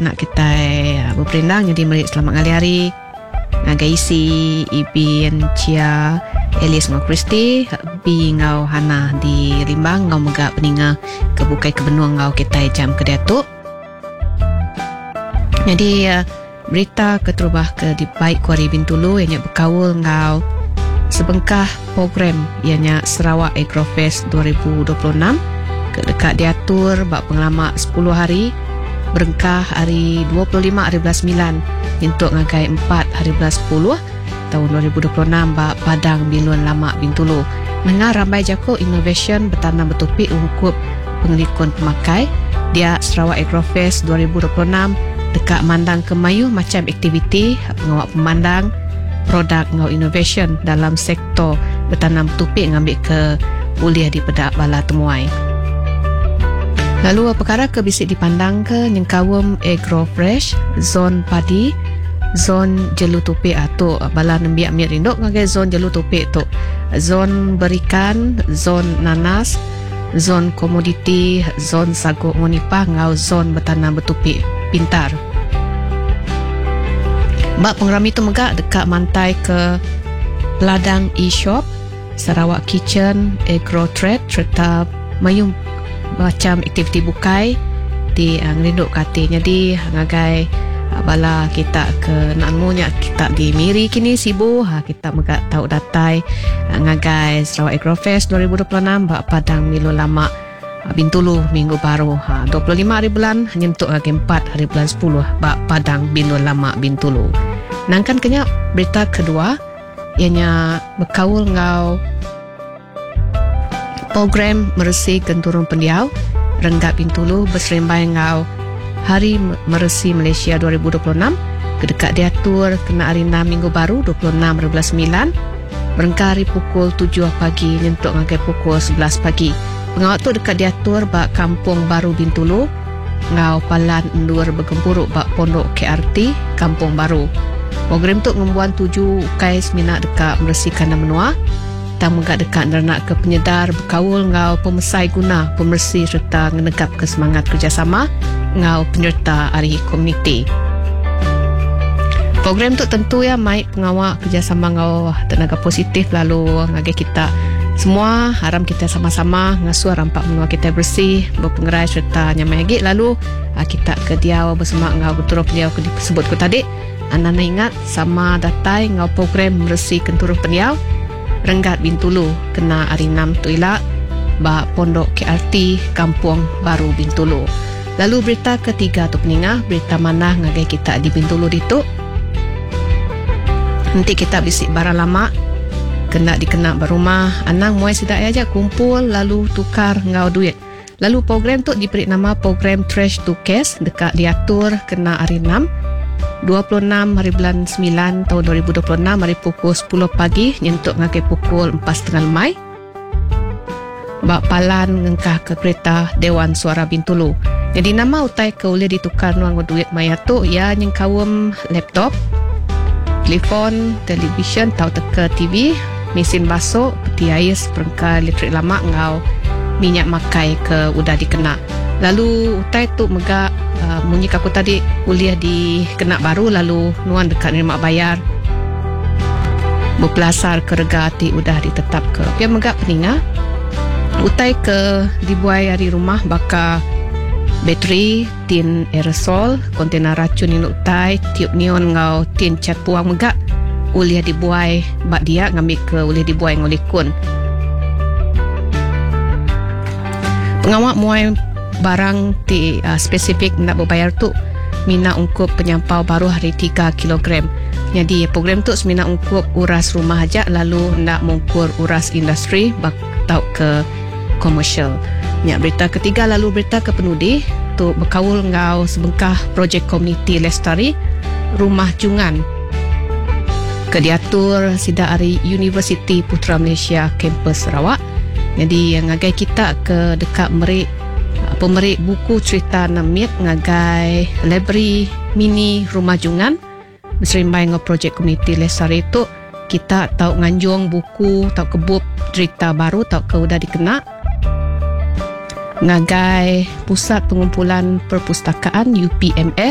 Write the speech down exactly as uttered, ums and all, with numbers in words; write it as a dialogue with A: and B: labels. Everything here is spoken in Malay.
A: kena kita uh, berperindang. Jadi mari selamat hari-hari ngagai isi Ibin Cia Elis ngau Kristi bi ngau Hana di Rimbang ngau megak peninga kebukai kebenuang ngau kita jam ke datuk. Jadi uh, berita keterubah ke di baik Kuari Bintulu yang berkawal ngau sebengkah program ianya Sarawak Agrofest dua ribu dua puluh enam ke dekat diatur bak pengalamak sepuluh hari berengkah hari dua puluh lima hari bulan sembilan untuk ngagai empat hari bulan sepuluh tahun dua ribu dua puluh enam bak Padang Bilun Lama Bintulu. Mengar ramai jako innovation bertanam bertopik ungkup pengelikun pemakai dia Sarawak Agrofest dua ribu dua puluh enam dekat mandang kemayu macam aktiviti pengawak pemandang produk ngau innovation dalam sektor bertanam tupik ngambil ke uliah di pedak bala temuai. Lalu perkara ke bisik dipandang ke nyengkawum agro fresh zon padi zon jelu tupik atau bala nembiak miak rindok ngagai zon jelu tupik tu zon berikan zon nanas zon komoditi zon sagu monipah ngau zon bertanam bertupik pintar. Bak pengerami tu megak dekat mantai ke Peladang e-shop Sarawak Kitchen Agro Trade serta mayung macam aktiviti bukai di uh, ngerinduk kati. Jadi ngagai uh, bala kita ke nak munya kita di Miri kini sibu ha, kita megak tahu datai uh, ngagai Sarawak Agrofest dua ribu dua puluh enam bak Padang Milu Lama uh, Bintulu minggu baru ha, dua puluh lima hari bulan hanya untuk ngagai empat hari bulan sepuluh bak Padang Milu Lama Bintulu. Nangkan kenyak berita kedua ianya berkawul ngau program meresi kenturun pendiau Renggak Bintulu berserembai ngau Hari Meresi Malaysia dua ribu dua puluh enam kedekat diatur kena hari enam minggu baru dua puluh enam hari bulan sembilan berengkah hari pukul tujuh pagi nyentuk ngagai pukul sebelas pagi. Pengawak tu dekat diatur bak Kampung Baru Bintulu ngau Palan Endur bergempuruk bak Pondok K R T Kampung Baru. Program tu membuat tujuh ukai seminat dekat Meresihkan dan Menua tang megak dekat nernak ke penyedar berkawul ngau pemesai guna pemersih serta menegap ke semangat kerjasama ngau penyerta hari komuniti. Program tu tentu ya mai pengawak kerjasama ngau tenaga positif lalu ngagai kita semua haram kita sama-sama ngasuh rampak menua kita bersih berpengerai serta nyamai lagi lalu kita ke diau bersama ngau betul diau ke disebut ku tadi. Anda ingat sama datai ngau program Meresi Kenturun Pendiau Renggat Bintulu kena hari enam tu ilak bak Pondok K R T Kampung Baru Bintulu. Lalu berita ketiga tu peningah berita mana ngagai kita di Bintulu ditu. Nanti kita bisik barang lama kena dikena berumah anang muai sidak aja kumpul lalu tukar ngau duit. Lalu program tu diberi nama program Trash to Cash dekat diatur kena hari enam dua puluh enam hari bulan sembilan tahun dua ribu dua puluh enam hari pukul sepuluh pagi nyentuk ngakai pukul empat tiga puluh lemai bak Palan ngengkah ke kereta Dewan Suara Bintulu. Jadi nama utai ke boleh ditukar nuang duit maya tu ya nyengkawum laptop telefon televisyen tau teka T V mesin basuh peti air seperangkat elektrik lama ngau minyak makai ke udah dikena. Lalu utai tu megak uh, munyi kaku tadi kuliah di kena baru lalu nuan dekat nerima bayar berpelasar ke rega hati udah ditetap ke dia megak peninga utai ke dibuai hari rumah baka bateri tin aerosol kontena racun ini utai tiup neon ngau tin cat puang megak uliah dibuai bak dia ngambil ke uliah dibuai ngolikun pengawak muai barang ti uh, spesifik nak berbayar tu mina ungkup penyampau baru hari tiga kilogram. Jadi program tu semina ungkup uras rumah aja lalu nak mengukur uras industri bak tau ke komersial. Nya berita ketiga lalu berita ke penudi tu berkawul ngau sebengkah projek komuniti lestari rumah jungan ke diatur sida hari Universiti Putra Malaysia kampus Sarawak. Jadi yang ngagai kita ke dekat merik pemerik buku cerita Namit ngagai library mini rumah jungan berserimbai dengan projek komuniti lestari itu kita tahu nganjung buku tahu kebub cerita baru tahu ke udah dikena ngagai pusat pengumpulan perpustakaan U P M S